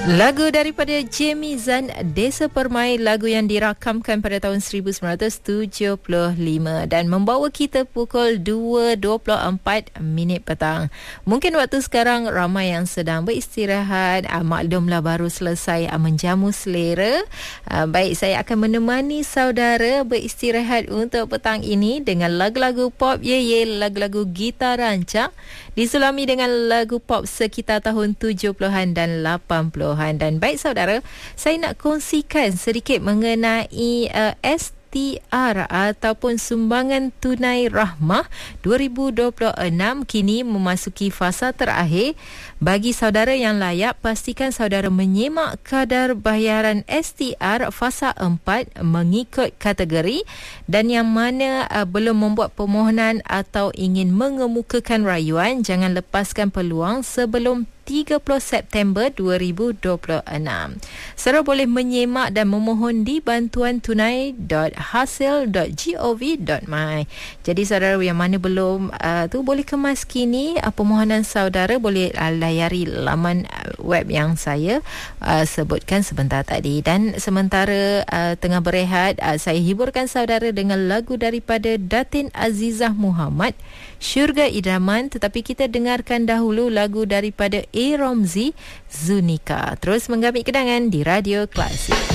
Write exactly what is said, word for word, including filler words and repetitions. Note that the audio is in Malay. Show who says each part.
Speaker 1: Lagu daripada Jamie Zan, Desa Permai, lagu yang dirakamkan pada tahun seribu sembilan ratus tujuh puluh lima dan membawa kita pukul dua dua puluh empat minit petang. Mungkin waktu sekarang ramai yang sedang beristirahat, uh, maklumlah baru selesai uh, menjamu selera. Uh, baik, saya akan menemani saudara beristirahat untuk petang ini dengan lagu-lagu pop ye ye, lagu-lagu gitar rancak, disulami dengan lagu pop sekitar tahun tujuh puluhan dan lapan puluhan. Dan baik saudara, saya nak kongsikan sedikit mengenai uh, S T R ataupun sumbangan tunai rahmah dua ribu dua puluh enam kini memasuki fasa terakhir. Bagi saudara yang layak, pastikan saudara menyemak kadar bayaran S T R fasa empat mengikut kategori, dan yang mana uh, belum membuat permohonan atau ingin mengemukakan rayuan, jangan lepaskan peluang sebelum tiga puluh September dua ribu dua puluh enam. Saudara boleh menyemak dan memohon di bantuan tunai dot hasil dot gov dot my. Jadi saudara yang mana belum uh, tu boleh kemas kini uh, permohonan saudara, boleh uh, layari laman uh, web yang saya uh, sebutkan sebentar tadi. Dan sementara uh, tengah berehat, uh, saya hiburkan saudara dengan lagu daripada Datin Azizah Muhammad, Syurga Idaman. Tetapi kita dengarkan dahulu lagu daripada A. Romzi, Zunika. Terus menggamit kedangan di Radio Klasik.